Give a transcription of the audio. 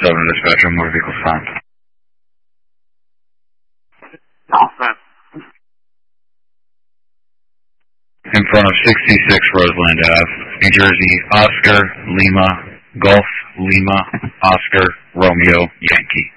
dispatcher, motor vehicle found. In front of 66 Roseland Ave, New Jersey, Oscar, Lima, Golf, Lima, Oscar, Romeo, Yankee.